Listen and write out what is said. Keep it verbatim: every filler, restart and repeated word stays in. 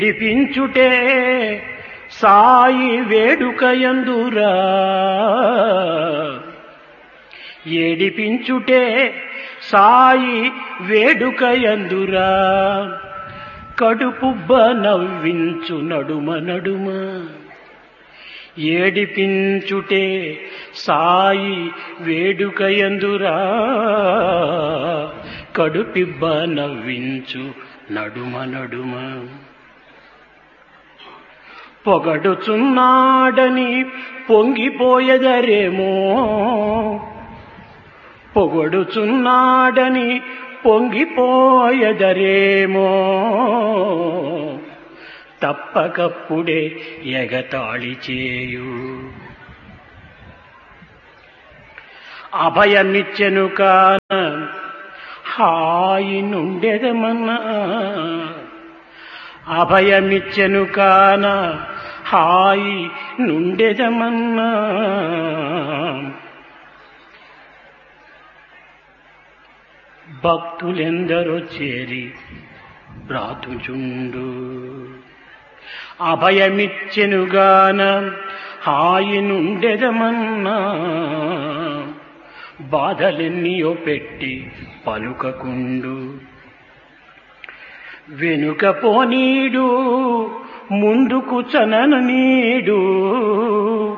ఏడిపించుటే సాయి వేడుకయందురా, ఏడిపించుటే సాయి వేడుకయందురా, కడుపుబ్బ నవ్వించు నడుమ నడుమ. ఏడిపించుటే సాయి వేడుకయందురా, కడుపిబ్బ నవ్వించు నడుమ నడుమ. పొగడుచున్నాడని పొంగిపోయెదరేమో, పొగడుచున్నాడని పొంగిపోయెదరేమో, తప్పకప్పుడే ఎగతాళి చేయు. అభయమిచ్చెను కాన హాయి నుండెదమన్నా, అభయమిచ్చెను కాన హాయి నుండెదమన్నా. భక్తులెందరో చేరి బ్రాతుచుండు, అభయమిచ్చెనుగాన హాయి నుండెదమన్నా. బాధలెన్నియో పెట్టి పలుకకుండు, వెనుక పోనీడు ముందుకు చనన నీడు.